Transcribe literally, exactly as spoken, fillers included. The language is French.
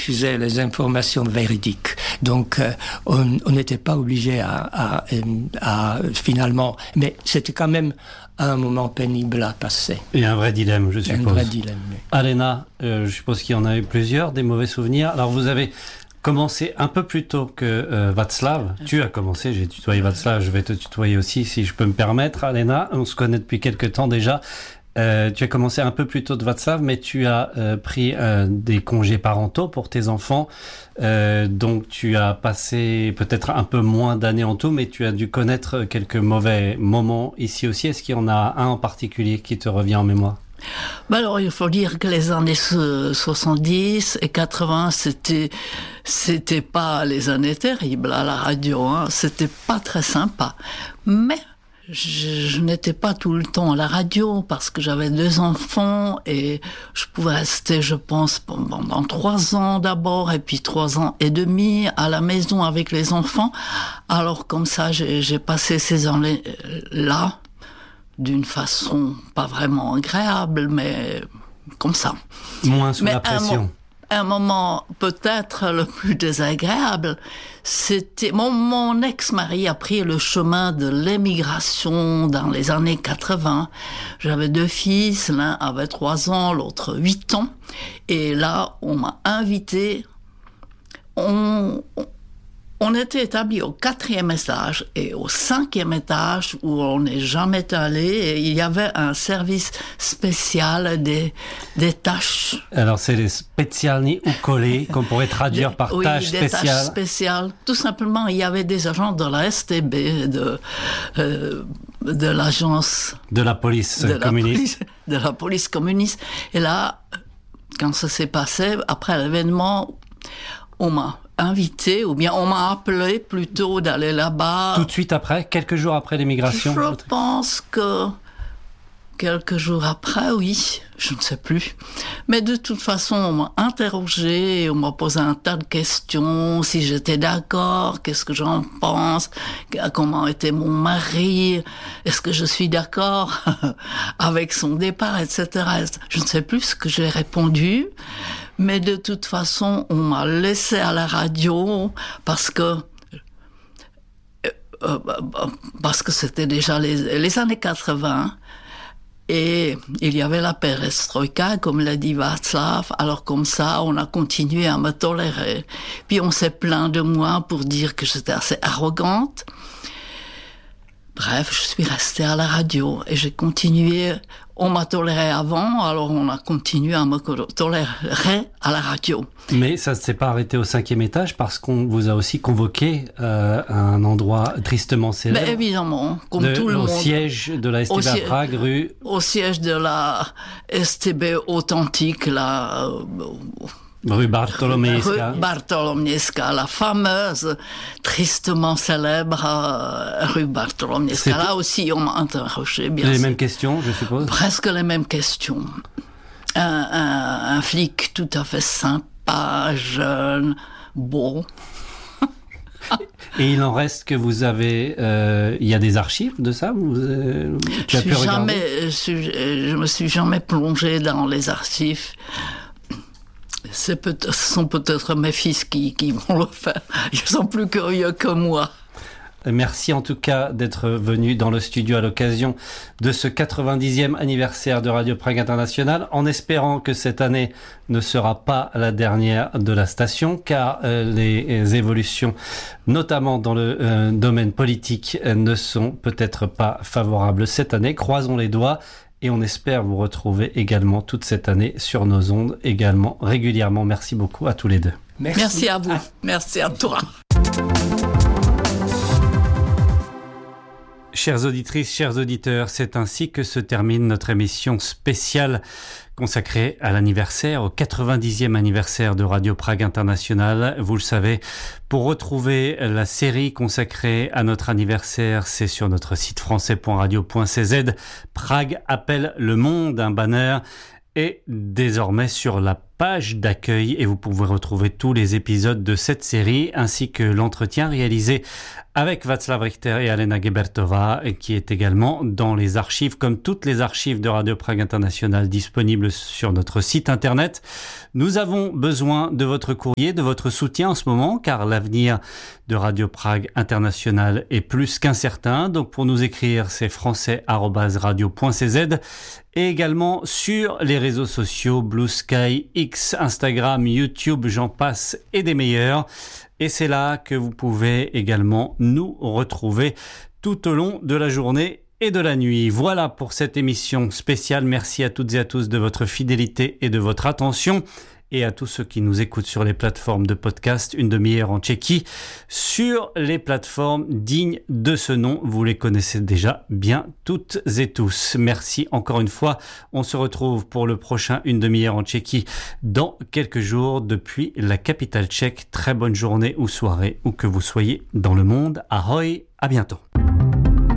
diffuser les informations véridiques. Donc, euh, on n'était pas obligé à, à, à, à finalement, mais c'était quand même un moment pénible à passer. Et un vrai dilemme, je suppose. Un vrai dilemme, oui. Alena, euh, je suppose qu'il y en a eu plusieurs, des mauvais souvenirs. Alors, vous avez commencé un peu plus tôt que euh, Václav. Tu as commencé, j'ai tutoyé Václav, je vais te tutoyer aussi, si je peux me permettre. Alena, on se connaît depuis quelques temps déjà. Euh, tu as commencé un peu plus tôt de Václav, mais tu as euh, pris euh, des congés parentaux pour tes enfants. Euh, donc tu as passé peut-être un peu moins d'années en tout, mais tu as dû connaître quelques mauvais moments ici aussi. Est-ce qu'il y en a un en particulier qui te revient en mémoire ? Ben alors, il faut dire que les années soixante-dix et quatre-vingts, c'était, c'était pas les années terribles à la radio, hein. C'était pas très sympa. Mais, Je, je n'étais pas tout le temps à la radio parce que j'avais deux enfants et je pouvais rester, je pense, pendant trois ans d'abord et puis trois ans et demi à la maison avec les enfants. Alors comme ça, j'ai, j'ai passé ces années-là d'une façon pas vraiment agréable, mais comme ça. Moins sous mais la pression. Un moment peut-être le plus désagréable, c'était mon, mon ex-mari a pris le chemin de l'émigration dans les années quatre-vingts. J'avais deux fils, l'un avait trois ans, l'autre huit ans. Et là, on m'a invité. On, on, on était établi au quatrième étage et au cinquième étage où on n'est jamais allé. Et il y avait un service spécial des, des tâches. Alors, c'est les specialni ukolé, qu'on pourrait traduire par oui, tâches des spéciales. tâches spéciales. Tout simplement, il y avait des agents de la S T B, de, euh, de l'agence... De la police de communiste. La police, de la police communiste. Et là, quand ça s'est passé, après l'événement, on m'a invité, ou bien on m'a appelé plutôt d'aller là-bas. Tout de suite après, quelques jours après l'émigration. Je pense que quelques jours après, oui, je ne sais plus. Mais de toute façon, on m'a interrogé, on m'a posé un tas de questions, si j'étais d'accord, qu'est-ce que j'en pense, comment était mon mari, est-ce que je suis d'accord avec son départ, et cetera. Je ne sais plus ce que j'ai répondu. Mais de toute façon, on m'a laissé à la radio parce que euh, parce que c'était déjà les, les années quatre-vingts et il y avait la perestroïka, comme l'a dit Václav. Alors comme ça, on a continué à me tolérer. Puis on s'est plaint de moi pour dire que j'étais assez arrogante. Bref, je suis restée à la radio et j'ai continué. On m'a toléré avant, alors on a continué à me tolérer à la radio. Mais ça ne s'est pas arrêté au cinquième étage parce qu'on vous a aussi convoqué euh, à un endroit tristement célèbre. Mais évidemment, comme de, tout le au monde. Au siège de la S T B à Prague, rue... Au siège de la S T B authentique, la... Rue Bartolomejska. Rue Bartolomejska, la fameuse, tristement célèbre euh, rue Bartolomejska. Là aussi, on m'a interrogé, bien Les sûr. mêmes questions, je suppose. Presque les mêmes questions. Un, un, un flic tout à fait sympa, jeune, beau. Et il en reste que vous avez... Euh, il y a des archives de ça vous, euh, tu as pu regarder jamais, je, je me suis jamais plongée dans les archives. C'est peut- ce sont peut-être mes fils qui, qui vont le faire. Ils sont plus curieux que moi. Merci en tout cas d'être venu dans le studio à l'occasion de ce quatre-vingt-dixième anniversaire de Radio Prague International, en espérant que cette année ne sera pas la dernière de la station, car euh, les évolutions, notamment dans le euh, domaine politique, euh, ne sont peut-être pas favorables cette année. Croisons les doigts. Et on espère vous retrouver également toute cette année sur nos ondes, également régulièrement. Merci beaucoup à tous les deux. Merci, Merci à vous. Ah. Merci à toi. Chères auditrices, chers auditeurs, c'est ainsi que se termine notre émission spéciale consacrée à l'anniversaire, au quatre-vingt-dixième anniversaire de Radio Prague International. Vous le savez, pour retrouver la série consacrée à notre anniversaire, c'est sur notre site français point radio point c z. Prague appelle le monde, un banner, et désormais sur la page d'accueil et vous pouvez retrouver tous les épisodes de cette série ainsi que l'entretien réalisé avec Václav Richter et Alena Gebertová qui est également dans les archives comme toutes les archives de Radio Prague International disponibles sur notre site internet. Nous avons besoin de votre courrier, de votre soutien en ce moment car l'avenir de Radio Prague International est plus qu'incertain. Donc pour nous écrire, c'est français arobase radio point c z et également sur les réseaux sociaux Blue Sky, X, Instagram, YouTube, j'en passe et des meilleurs. Et c'est là que vous pouvez également nous retrouver tout au long de la journée et de la nuit. Voilà pour cette émission spéciale. Merci à toutes et à tous de votre fidélité et de votre attention. Et à tous ceux qui nous écoutent sur les plateformes de podcast, une demi-heure en Tchéquie, sur les plateformes dignes de ce nom. Vous les connaissez déjà bien toutes et tous. Merci encore une fois. On se retrouve pour le prochain une demi-heure en Tchéquie dans quelques jours depuis la capitale tchèque. Très bonne journée ou soirée, où que vous soyez dans le monde. Ahoj, à bientôt.